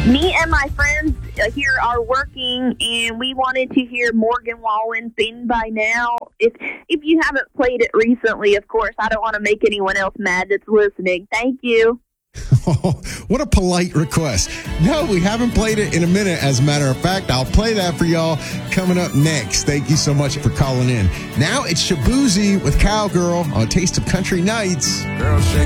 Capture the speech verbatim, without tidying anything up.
Me and my friends here are working, and we wanted to hear Morgan Wallen, Been By Now. If if you haven't played it recently, of course, I don't want to make anyone else mad that's listening. Thank you. Oh, what a polite request. No, we haven't played it in a minute. As a matter of fact, I'll play that for y'all coming up next. Thank you so much for calling in. Now it's Shabuzi with Cowgirl on Taste of Country Nights. Girl, shake